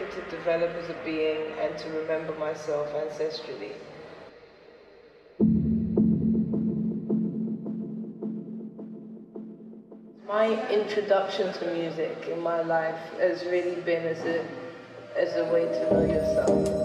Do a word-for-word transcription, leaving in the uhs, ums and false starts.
quicker to develop as a being and to remember myself ancestrally. My introduction to music in my life has really been as a, as a way to know yourself.